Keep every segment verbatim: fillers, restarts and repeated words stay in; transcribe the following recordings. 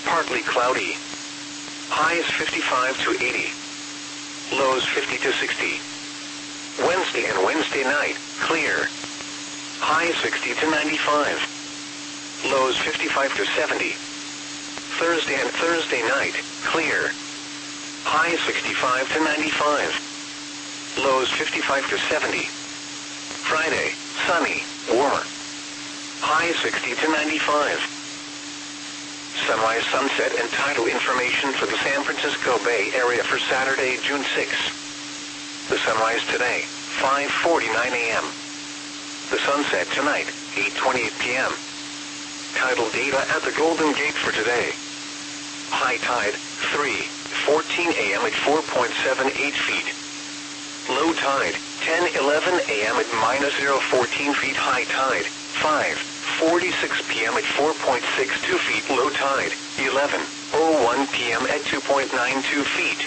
partly cloudy. Highs fifty-five to eighty. Lows fifty to sixty. Wednesday and Wednesday night, clear. Highs sixty to ninety-five. Lows fifty-five to seventy. Thursday and Thursday night, clear. Highs sixty-five to ninety-five. Lows fifty-five to seventy. Friday, sunny, warmer. Highs sixty to ninety-five. Sunrise, sunset, and tidal information for the San Francisco Bay Area for Saturday, June sixth. The sunrise today, five forty-nine a m The sunset tonight, eight twenty-eight p m Tidal data at the Golden Gate for today. High tide, three fourteen a m at four point seven eight feet. Low tide, ten eleven a m at minus zero fourteen feet. High tide, five forty-six p m at four point six two feet. Low tide, eleven oh one p m at two point nine two feet.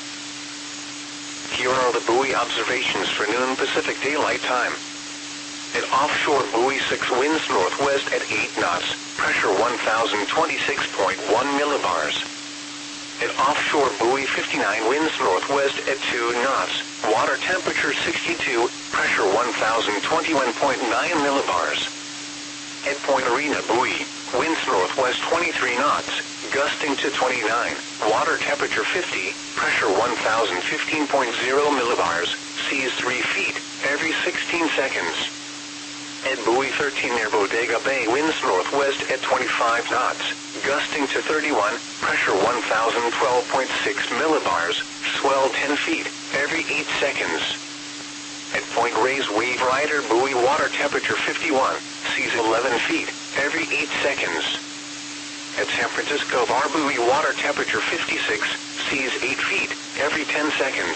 Here are the buoy observations for noon Pacific Daylight Time. At offshore buoy six, winds northwest at eight knots, pressure one thousand twenty-six point one millibars. At offshore buoy fifty-nine, winds northwest at two knots, water temperature sixty-two, pressure one thousand twenty-one point nine millibars. At Point Arena buoy, winds northwest twenty-three knots, gusting to twenty-nine, water temperature fifty, pressure one thousand fifteen point zero millibars, seas three feet, every sixteen seconds. At buoy thirteen near Bodega Bay, winds northwest at twenty-five knots, gusting to thirty-one, pressure one thousand twelve point six millibars, swell ten feet, every eight seconds. At Point Reyes Wave Rider buoy, water temperature fifty-one, seas eleven feet, every eight seconds. At San Francisco Bar buoy, water temperature fifty-six, seas eight feet, every ten seconds.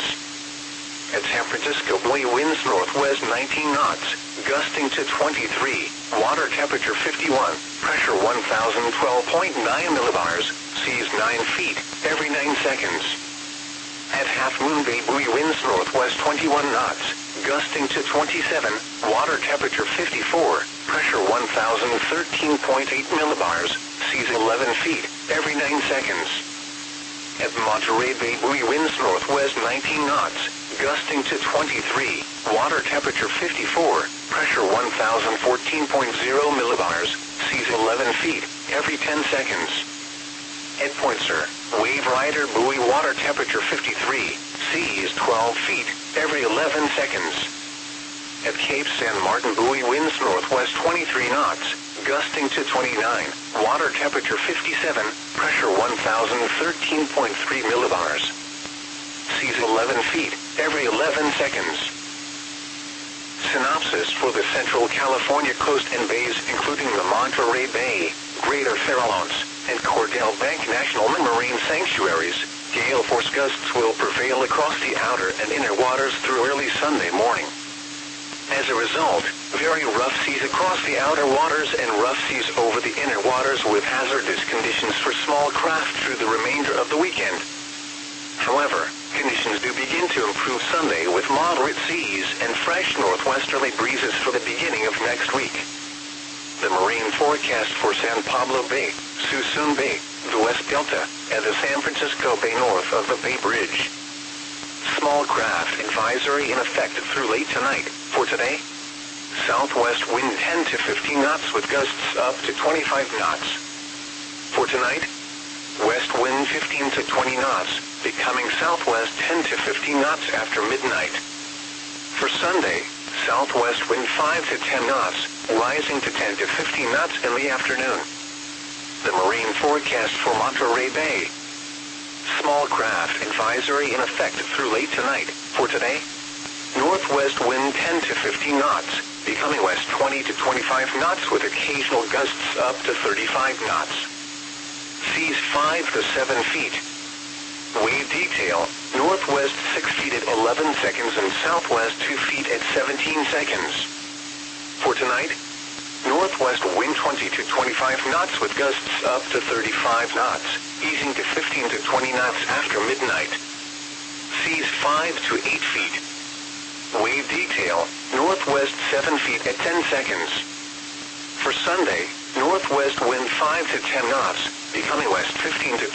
At San Francisco buoy, winds northwest nineteen knots, gusting to twenty-three, water temperature fifty-one, pressure one thousand twelve point nine millibars, seas nine feet, every nine seconds. At Half Moon Bay buoy, winds northwest twenty-one knots, gusting to twenty-seven, water temperature fifty-four, pressure one thousand thirteen point eight millibars, seas eleven feet, every nine seconds. At Monterey Bay buoy, winds northwest nineteen knots, gusting to twenty-three, water temperature fifty-four, pressure one thousand fourteen point zero millibars, seas eleven feet, every ten seconds. At Point Sur, Wave Rider buoy, water temperature fifty-three, seas twelve feet, every eleven seconds. At Cape San Martin buoy, winds northwest twenty-three knots, gusting to twenty-nine, water temperature fifty-seven, pressure one thousand thirteen point three millibars. Seas eleven feet, every eleven seconds. Synopsis for the Central California coast and bays, including the Monterey Bay, Greater Farallones, and Cordell Bank National Marine Sanctuaries. Gale force gusts will prevail across the outer and inner waters through early Sunday morning. As a result, very rough seas across the outer waters and rough seas over the inner waters with hazardous conditions for small craft through the remainder of the weekend. However, conditions do begin to improve Sunday with moderate seas and fresh northwesterly breezes for the beginning of next week. The marine forecast for San Pablo Bay, Suisun Bay, the West Delta, and the San Francisco Bay north of the Bay Bridge. Small craft advisory in effect through late tonight. For today, southwest wind ten to fifteen knots with gusts up to twenty-five knots. For tonight, west wind fifteen to twenty knots, becoming southwest ten to fifteen knots after midnight. For Sunday, southwest wind five to ten knots, rising to ten to fifteen knots in the afternoon. The marine forecast for Monterey Bay. Small craft advisory in effect through late tonight. For today, northwest wind ten to fifteen knots, becoming west twenty to twenty-five knots with occasional gusts up to thirty-five knots. Seas five to seven feet. Wave detail, northwest six feet at eleven seconds and southwest two feet at seventeen seconds. For tonight, northwest wind twenty to twenty-five knots with gusts up to thirty-five knots, easing to fifteen to twenty knots after midnight. Seas five to eight feet. Wave detail, northwest seven feet at ten seconds. For Sunday, northwest wind five to ten knots, becoming west fifteen to